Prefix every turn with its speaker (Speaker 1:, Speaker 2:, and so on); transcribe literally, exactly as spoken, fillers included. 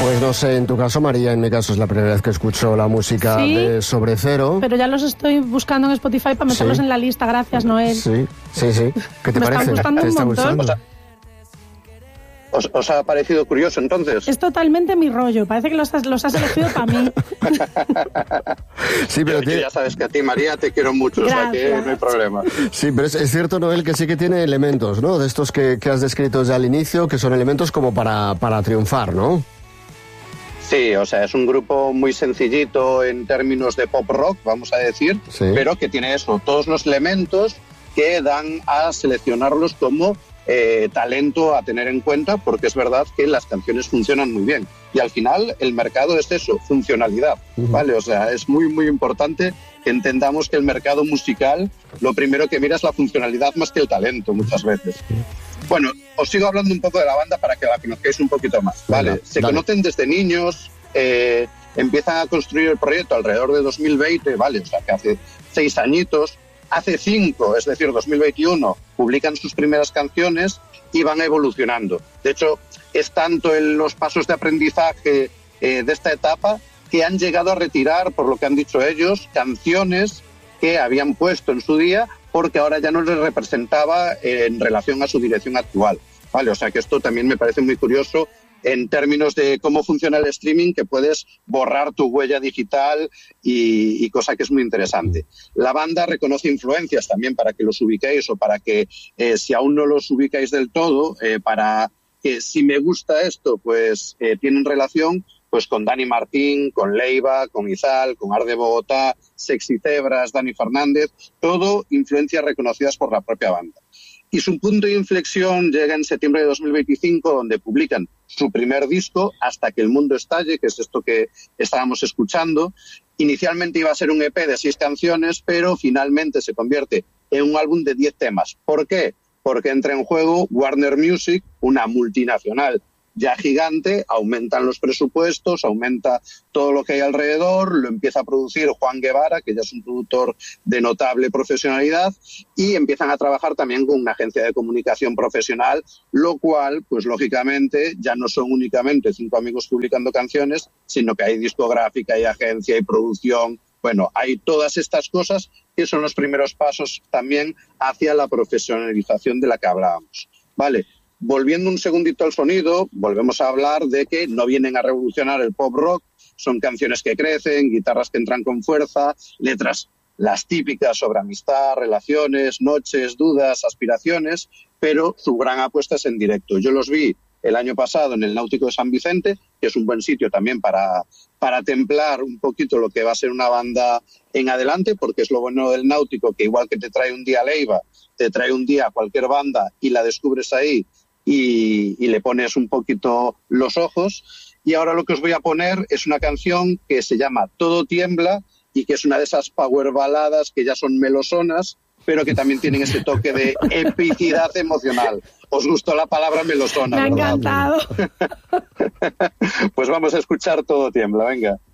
Speaker 1: Pues no sé, en tu caso, María, en mi caso es la primera vez que escucho la música
Speaker 2: ¿Sí?
Speaker 1: de Sobre Cero.
Speaker 2: Pero ya los estoy buscando en Spotify para meterlos
Speaker 1: ¿Sí?
Speaker 2: en la lista, gracias, Noel.
Speaker 1: Sí, sí, sí. ¿Qué te
Speaker 2: Me
Speaker 1: parece?
Speaker 2: están gustando
Speaker 1: ¿Te
Speaker 2: un
Speaker 1: está
Speaker 2: montón.
Speaker 1: gustando?
Speaker 3: ¿Os, os ha parecido curioso, entonces?
Speaker 2: Es totalmente mi rollo, parece que los has, los has elegido para mí.
Speaker 1: Sí, pero
Speaker 3: Yo-
Speaker 1: tiene-
Speaker 3: Ya sabes que a ti, María, te quiero mucho, o sea que
Speaker 2: Gracias.
Speaker 3: no hay problema.
Speaker 1: Sí, pero es, es cierto, Noel, que sí que tiene elementos, ¿no? De estos que, que has descrito desde al inicio, que son elementos como para, para triunfar, ¿no?
Speaker 3: Sí, o sea, es un grupo muy sencillito en términos de pop rock, vamos a decir,
Speaker 1: Sí.
Speaker 3: pero que tiene eso, todos los elementos que dan a seleccionarlos como eh, talento a tener en cuenta, porque es verdad que las canciones funcionan muy bien. Y al final el mercado es eso, funcionalidad,
Speaker 1: Ujú.
Speaker 3: ¿vale? O sea, es muy, muy importante que entendamos que el mercado musical lo primero que mira es la funcionalidad más que el talento muchas veces. Bueno, os sigo hablando un poco de la banda para que la conozcáis un poquito más, ¿vale?
Speaker 1: Venga,
Speaker 3: Se
Speaker 1: dale.
Speaker 3: conocen desde niños, eh, empiezan a construir el proyecto alrededor de dos mil veinte, ¿vale? O sea, que hace seis añitos. Hace cinco, es decir, dos mil veintiuno, publican sus primeras canciones y van evolucionando. De hecho, es tanto en los pasos de aprendizaje eh, de esta etapa que han llegado a retirar, por lo que han dicho ellos, canciones que habían puesto en su día porque ahora ya no les representaba eh, en relación a su dirección actual. Vale, o sea que esto también me parece muy curioso en términos de cómo funciona el streaming, que puedes borrar tu huella digital y, y cosa que es muy interesante. La banda reconoce influencias también para que los ubiquéis o para que, eh, si aún no los ubicáis del todo, eh, para que si me gusta esto, pues eh, tienen relación pues con Dani Martín, con Leiva, con Izal, con Arde Bogotá, Sexy Cebras, Dani Fernández, todo influencias reconocidas por la propia banda. Y su punto de inflexión llega en septiembre de dos mil veinticinco, donde publican su primer disco, Hasta que el mundo estalle, que es esto que estábamos escuchando. Inicialmente iba a ser un E P de seis canciones, pero finalmente se convierte en un álbum de diez temas. ¿Por qué? Porque entra en juego Warner Music, una multinacional ya gigante, aumentan los presupuestos, aumenta todo lo que hay alrededor, lo empieza a producir Juan Guevara, que ya es un productor de notable profesionalidad, y empiezan a trabajar también con una agencia de comunicación profesional, lo cual, pues lógicamente, ya no son únicamente cinco amigos publicando canciones, sino que hay discográfica, hay agencia, hay producción. Bueno, hay todas estas cosas que son los primeros pasos también hacia la profesionalización de la que hablábamos. Vale. Volviendo un segundito al sonido, volvemos a hablar de que no vienen a revolucionar el pop rock, son canciones que crecen, guitarras que entran con fuerza, letras las típicas sobre amistad, relaciones, noches, dudas, aspiraciones, pero su gran apuesta es en directo. Yo los vi el año pasado en el Náutico de San Vicente, que es un buen sitio también para, para templar un poquito lo que va a ser una banda en adelante, porque es lo bueno del Náutico, que igual que te trae un día Leiva, te trae un día cualquier banda y la descubres ahí, Y, y le pones un poquito los ojos. Y ahora lo que os voy a poner es una canción que se llama Todo tiembla y que es una de esas power baladas que ya son melosonas, pero que también tienen ese toque de epicidad emocional. ¿Os gustó la palabra melosona?
Speaker 2: Me ha
Speaker 3: ¿verdad?
Speaker 2: encantado.
Speaker 3: Pues vamos a escuchar Todo tiembla, venga.